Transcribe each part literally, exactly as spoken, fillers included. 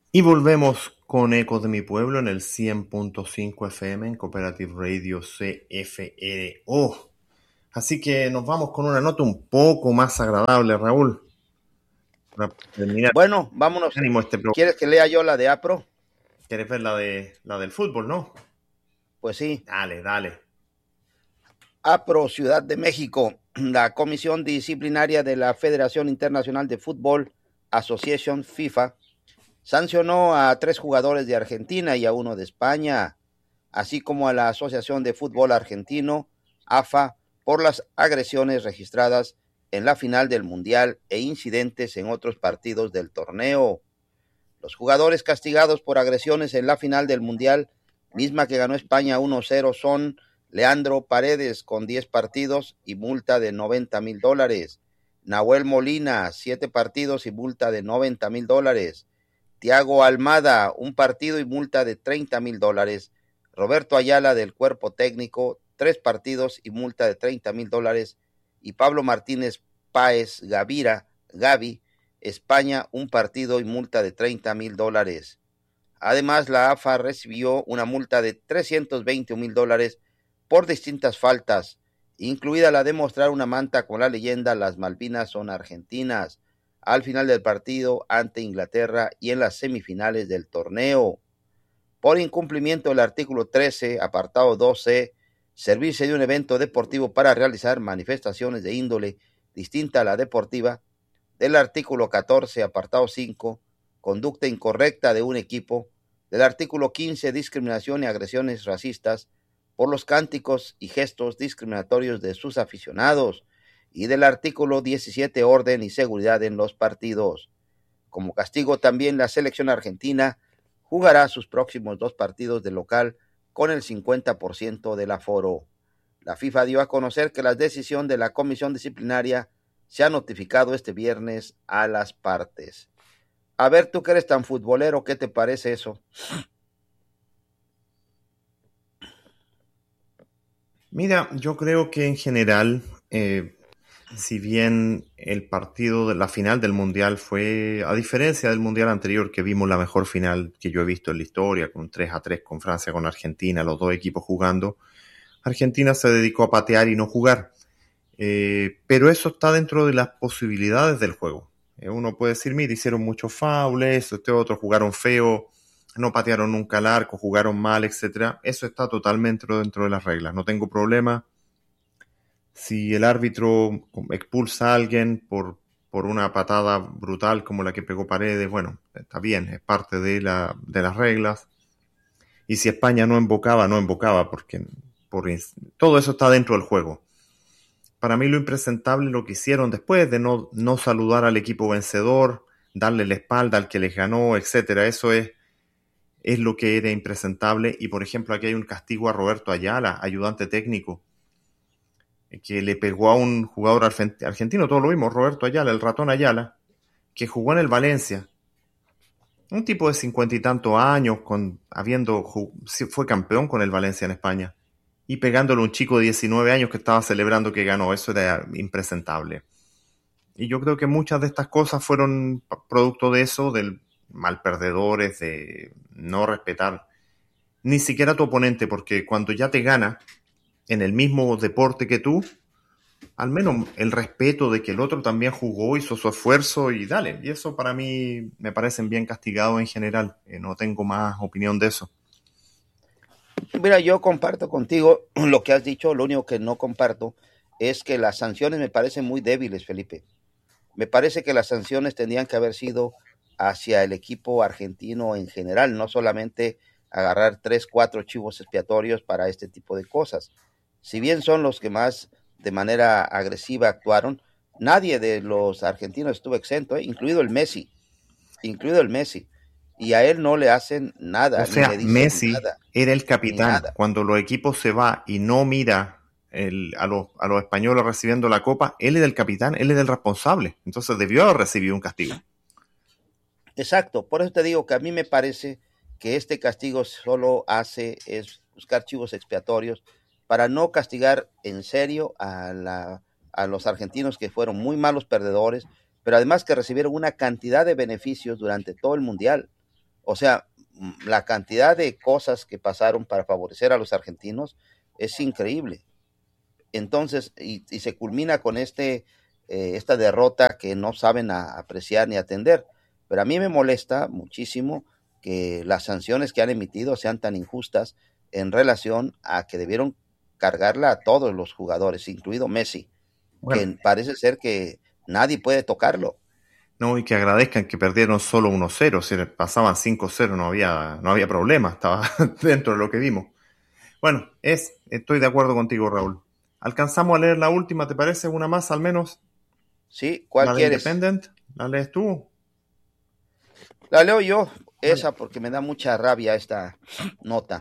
Y volvemos con Ecos de mi Pueblo en el cien punto cinco F M en Cooperative Radio C F R O. Así que nos vamos con una nota un poco más agradable, Raúl, para terminar. Bueno, vámonos. Ánimo este programa. ¿Quieres que lea yo la de APRO? ¿Quieres ver la de la del fútbol, no? Pues sí. Dale, dale. APRO, Ciudad de México. La Comisión Disciplinaria de la Federación Internacional de Fútbol, Association FIFA, sancionó a tres jugadores de Argentina y a uno de España, así como a la Asociación de Fútbol Argentino, A F A, por las agresiones registradas en la final del Mundial e incidentes en otros partidos del torneo. Los jugadores castigados por agresiones en la final del Mundial, misma que ganó España uno cero, son Leandro Paredes con diez partidos y multa de noventa mil dólares. Nahuel Molina, siete partidos y multa de noventa mil dólares. Tiago Almada, un partido y multa de treinta mil dólares. Roberto Ayala del cuerpo técnico, tres partidos y multa de treinta mil dólares. Y Pablo Martínez Páez Gavira, Gavi, España, un partido y multa de treinta mil dólares. Además, la A F A recibió una multa de trescientos veinte mil dólares por distintas faltas, incluida la de mostrar una manta con la leyenda "Las Malvinas son argentinas" al final del partido ante Inglaterra y en las semifinales del torneo. Por incumplimiento del artículo trece, apartado dos ce, servirse de un evento deportivo para realizar manifestaciones de índole distinta a la deportiva; del artículo catorce, apartado cinco, conducta incorrecta de un equipo; del artículo quince, discriminación y agresiones racistas por los cánticos y gestos discriminatorios de sus aficionados; y del artículo diecisiete, orden y seguridad en los partidos. Como castigo, también la selección argentina jugará sus próximos dos partidos de local con el cincuenta por ciento del aforo. La FIFA dio a conocer que la decisión de la comisión disciplinaria se ha notificado este viernes a las partes. A ver, tú que eres tan futbolero, ¿qué te parece eso? Mira, yo creo que en general, eh, si bien el partido de la final del Mundial fue, a diferencia del Mundial anterior, que vimos la mejor final que yo he visto en la historia, con tres a tres con Francia, con Argentina, los dos equipos jugando, Argentina se dedicó a patear y no jugar. Eh, pero eso está dentro de las posibilidades del juego. Eh, uno puede decir, mira, hicieron muchos faules, este otro jugaron feo, no patearon nunca al arco, jugaron mal, etcétera. Eso está totalmente dentro de las reglas. No tengo problema. Si el árbitro expulsa a alguien por, por una patada brutal como la que pegó Paredes, bueno, está bien, es parte de, la, de las reglas. Y si España no invocaba, no invocaba, porque por, todo eso está dentro del juego. Para mí lo impresentable lo que hicieron después de no, no saludar al equipo vencedor, darle la espalda al que les ganó, etcétera. Eso es, es lo que era impresentable. Y por ejemplo, aquí hay un castigo a Roberto Ayala, ayudante técnico, que le pegó a un jugador argentino, todos lo vimos, Roberto Ayala, el ratón Ayala, que jugó en el Valencia. Un tipo de cincuenta y tantos años, con, habiendo, fue campeón con el Valencia en España. Y pegándole a un chico de diecinueve años que estaba celebrando que ganó. Eso era impresentable. Y yo creo que muchas de estas cosas fueron producto de eso, del mal perdedores, de no respetar ni siquiera a tu oponente, porque cuando ya te gana en el mismo deporte que tú, al menos el respeto de que el otro también jugó, hizo su esfuerzo y dale. Y eso para mí me parecen bien castigados en general. Eh, no tengo más opinión de eso. Mira, yo comparto contigo lo que has dicho. Lo único que no comparto es que las sanciones me parecen muy débiles, Felipe. Me parece que las sanciones tendrían que haber sido hacia el equipo argentino en general, no solamente agarrar tres, cuatro chivos expiatorios para este tipo de cosas. Si bien son los que más de manera agresiva actuaron, nadie de los argentinos estuvo exento, ¿eh? incluido el Messi, incluido el Messi. Y a él no le hacen nada, O ni sea, le dicen Messi nada, era el ni capitán. nada. Cuando los equipos se va y no mira el, a, los, a los españoles recibiendo la copa, él es el capitán, él es el responsable. Entonces debió haber recibido un castigo. Exacto, por eso te digo que a mí me parece que este castigo solo hace es buscar chivos expiatorios para no castigar en serio a, la, a los argentinos, que fueron muy malos perdedores, pero además que recibieron una cantidad de beneficios durante todo el mundial. O sea, la cantidad de cosas que pasaron para favorecer a los argentinos es increíble. Entonces, y, y se culmina con este, eh, esta derrota que no saben a, apreciar ni atender. Pero a mí me molesta muchísimo que las sanciones que han emitido sean tan injustas en relación a que debieron cargarla a todos los jugadores, incluido Messi, Bueno, que parece ser que nadie puede tocarlo. no, y que agradezcan que perdieron solo uno cero. Si pasaban cinco cero no había, no había problema, estaba dentro de lo que vimos. Bueno, es, estoy de acuerdo contigo, Raúl. Alcanzamos a leer la última, ¿te parece? Una más al menos, ¿Sí? ¿Cuál la de quieres? Independent. ¿La lees tú? La leo yo, Vale. esa, porque me da mucha rabia esta nota.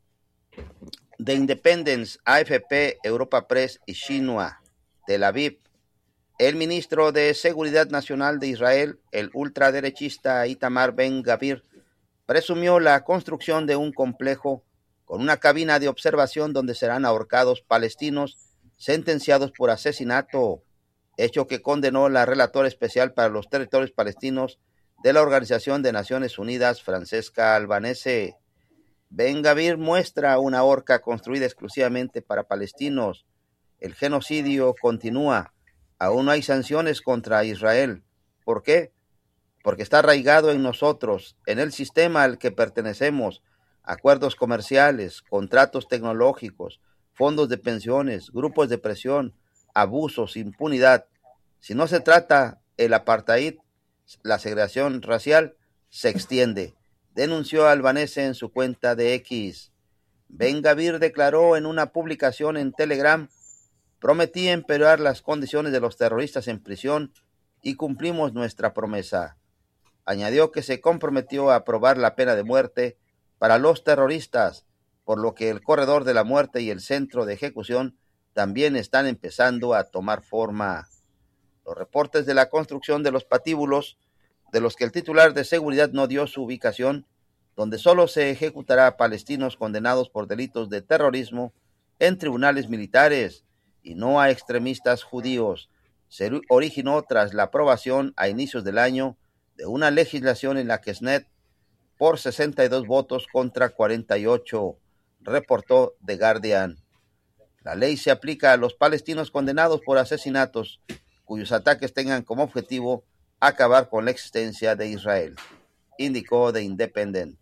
The Independence, A F P, Europa Press y Xinhua, Tel Aviv. El ministro de Seguridad Nacional de Israel, el ultraderechista Itamar Ben-Gavir, presumió la construcción de un complejo con una cabina de observación donde serán ahorcados palestinos sentenciados por asesinato, hecho que condenó la relatora especial para los territorios palestinos de la Organización de Naciones Unidas, Francesca Albanese. Ben-Gavir muestra una horca construida exclusivamente para palestinos. El genocidio continúa. Aún no hay sanciones contra Israel. ¿Por qué? Porque está arraigado en nosotros, en el sistema al que pertenecemos, acuerdos comerciales, contratos tecnológicos, fondos de pensiones, grupos de presión, abusos, impunidad. Si no se trata el apartheid, la segregación racial se extiende, denunció Albanese en su cuenta de X. Ben-Gavir declaró en una publicación en Telegram: prometí empeorar las condiciones de los terroristas en prisión y cumplimos nuestra promesa. Añadió que se comprometió a aprobar la pena de muerte para los terroristas, por lo que el corredor de la muerte y el centro de ejecución también están empezando a tomar forma. Los reportes de la construcción de los patíbulos, de los que el titular de seguridad no dio su ubicación, donde solo se ejecutará a palestinos condenados por delitos de terrorismo en tribunales militares y no a extremistas judíos, se originó tras la aprobación a inicios del año de una legislación en la Knesset por sesenta y dos votos contra cuarenta y ocho, reportó The Guardian. La ley se aplica a los palestinos condenados por asesinatos cuyos ataques tengan como objetivo acabar con la existencia de Israel, indicó The Independent.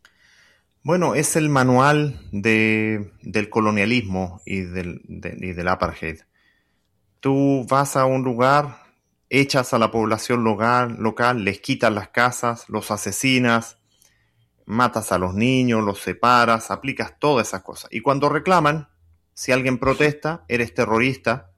Bueno, es el manual de, del colonialismo y del, de, y del apartheid. Tú vas a un lugar, echas a la población local, local, les quitas las casas, los asesinas, matas a los niños, los separas, aplicas todas esas cosas. Y cuando reclaman, si alguien protesta, eres terrorista,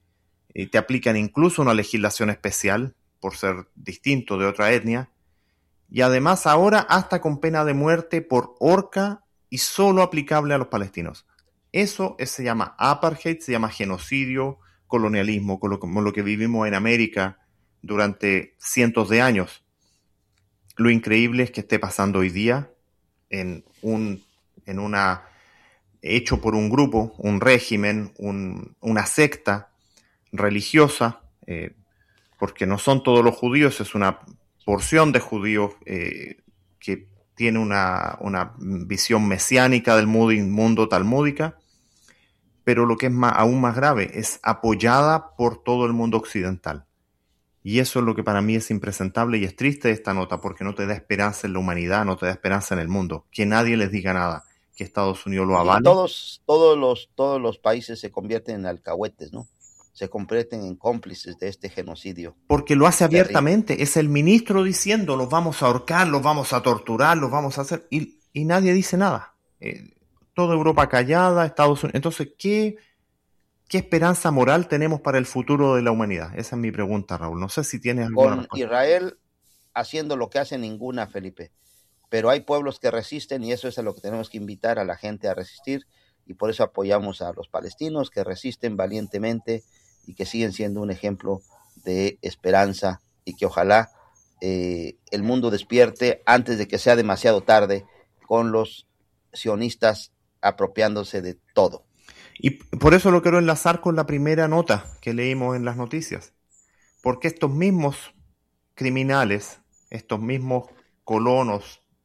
y te aplican incluso una legislación especial por ser distinto de otra etnia, y además ahora hasta con pena de muerte por horca y solo aplicable a los palestinos. Eso es, se llama apartheid, se llama genocidio, colonialismo, como lo que vivimos en América durante cientos de años. Lo increíble es que esté pasando hoy día en un en una hecho por un grupo, un régimen, un, una secta religiosa, eh, porque no son todos los judíos, es una porción de judíos eh, que tiene una, una visión mesiánica del mundo talmúdica, pero lo que es más, aún más grave, es apoyada por todo el mundo occidental. Y eso es lo que para mí es impresentable y es triste esta nota, porque no te da esperanza en la humanidad, no te da esperanza en el mundo. Que nadie les diga nada, que Estados Unidos lo avale. Y todos, todos, los, todos los países se convierten en alcahuetes, ¿no? Se convierten en cómplices de este genocidio. Porque lo hace Terrible. abiertamente. Es el ministro diciendo, los vamos a ahorcar, los vamos a torturar, los vamos a hacer... Y, y nadie dice nada. Eh, toda Europa callada, Estados Unidos... Entonces, ¿qué, ¿qué esperanza moral tenemos para el futuro de la humanidad? Esa es mi pregunta, Raúl. No sé si tienes alguna Con respuesta. Israel haciendo lo que hace ninguna, Felipe. Pero hay pueblos que resisten y eso es a lo que tenemos que invitar a la gente a resistir, y por eso apoyamos a los palestinos que resisten valientemente y que siguen siendo un ejemplo de esperanza, y que ojalá eh, el mundo despierte antes de que sea demasiado tarde con los sionistas apropiándose de todo. Y por eso lo quiero enlazar con la primera nota que leímos en las noticias. Porque estos mismos criminales, estos mismos colonos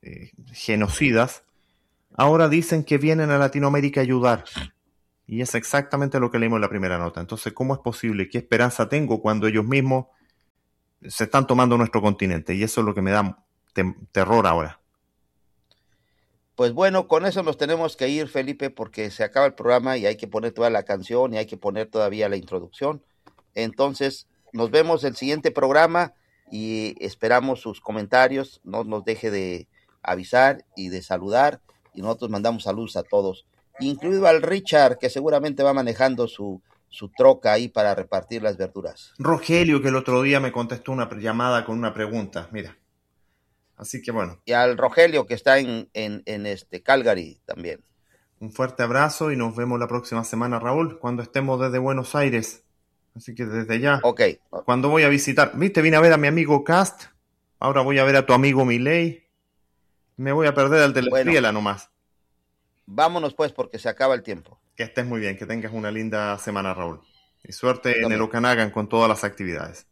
eh, genocidas, ahora dicen que vienen a Latinoamérica a ayudar. Y es exactamente lo que leímos en la primera nota. Entonces, ¿cómo es posible? ¿Qué esperanza tengo cuando ellos mismos se están tomando nuestro continente? Y eso es lo que me da te- terror ahora. Pues bueno, con eso nos tenemos que ir, Felipe, porque se acaba el programa y hay que poner toda la canción y hay que poner todavía la introducción. Entonces, nos vemos el siguiente programa y esperamos sus comentarios. No nos deje de avisar y de saludar. Y nosotros mandamos saludos a todos, incluido al Richard, que seguramente va manejando su, su troca ahí para repartir las verduras. Rogelio, que el otro día me contestó una llamada con una pregunta. Mira. Así que bueno. Y al Rogelio, que está en, en, en este Calgary también. Un fuerte abrazo y nos vemos la próxima semana, Raúl, cuando estemos desde Buenos Aires. Así que desde ya. Ok. Cuando voy a visitar, viste, vine a ver a mi amigo Cast, ahora voy a ver a tu amigo Milei. Me voy a perder al de la Bueno, Espriela nomás. Vámonos pues porque se acaba el tiempo. Que estés muy bien, que tengas una linda semana, Raúl. Y suerte Tú en el también. Okanagan con todas las actividades.